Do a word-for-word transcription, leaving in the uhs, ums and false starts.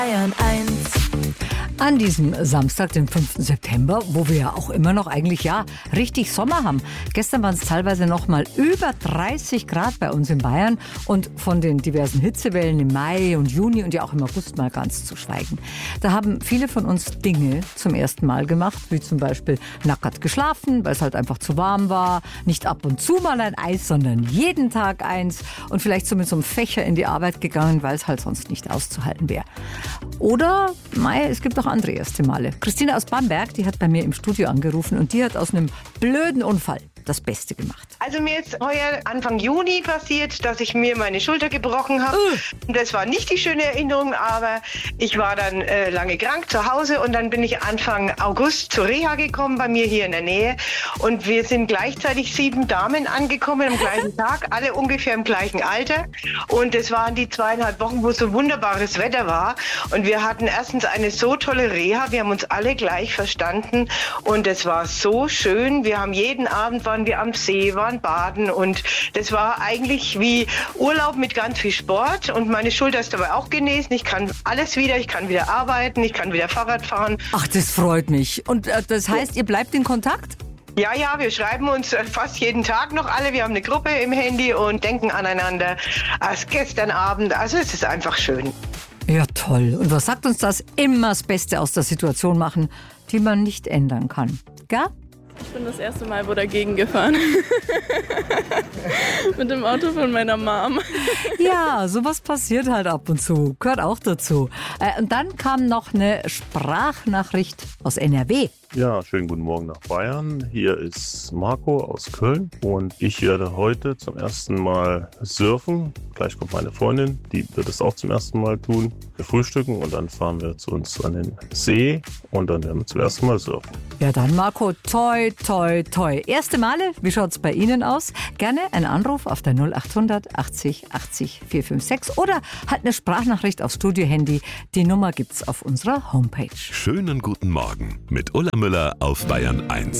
Bayern eins. An diesem Samstag, den fünften September, wo wir ja auch immer noch eigentlich, ja, richtig Sommer haben. Gestern waren es teilweise noch mal über dreißig Grad bei uns in Bayern und von den diversen Hitzewellen im Mai und Juni und ja auch im August mal ganz zu schweigen. Da haben viele von uns Dinge zum ersten Mal gemacht, wie zum Beispiel nackert geschlafen, weil es halt einfach zu warm war, nicht ab und zu mal ein Eis, sondern jeden Tag eins und vielleicht so mit so einem Fächer in die Arbeit gegangen, weil es halt sonst nicht auszuhalten wäre. Oder, mei, es gibt auch andere erste Male. Christina aus Bamberg, die hat bei mir im Studio angerufen und die hat aus einem blöden Unfall das Beste gemacht. Also mir ist heuer Anfang Juni passiert, dass ich mir meine Schulter gebrochen habe. Uh. Das war nicht die schöne Erinnerung, aber ich war dann äh, lange krank zu Hause und dann bin ich Anfang August zur Reha gekommen, bei mir hier in der Nähe. Und wir sind gleichzeitig sieben Damen angekommen am gleichen Tag, alle ungefähr im gleichen Alter. Und es waren die zweieinhalb Wochen, wo so wunderbares Wetter war. Und wir hatten erstens eine so tolle Reha, wir haben uns alle gleich verstanden und es war so schön. Wir haben jeden Abend waren wir am See, waren baden und das war eigentlich wie Urlaub mit ganz viel Sport und meine Schulter ist dabei auch genesen. Ich kann alles wieder, ich kann wieder arbeiten, ich kann wieder Fahrrad fahren. Ach, das freut mich. Und äh, das heißt, ihr bleibt in Kontakt? Ja, ja, wir schreiben uns fast jeden Tag noch alle. Wir haben eine Gruppe im Handy und denken aneinander als gestern Abend. Also es ist einfach schön. Ja, toll. Und was sagt uns das? Immer das Beste aus der Situation machen, die man nicht ändern kann. Gell? Ich bin das erste Mal wo dagegen gefahren. Mit dem Auto von meiner Mom. Ja, sowas passiert halt ab und zu. Gehört auch dazu. Und dann kam noch eine Sprachnachricht aus N R W. Ja, schönen guten Morgen nach Bayern. Hier ist Marco aus Köln und ich werde heute zum ersten Mal surfen. Gleich kommt meine Freundin, die wird es auch zum ersten Mal tun. Wir frühstücken und dann fahren wir zu uns an den See und dann werden wir zum ersten Mal surfen. Ja, dann Marco, toi, toi, toi. Erste Male, wie schaut's bei Ihnen aus? Gerne einen Anruf auf der null acht hundert achtzig achtzig vier fünf sechs oder halt eine Sprachnachricht aufs Studio-Handy. Die Nummer gibt's auf unserer Homepage. Schönen guten Morgen mit Ulla Müller auf Bayern eins.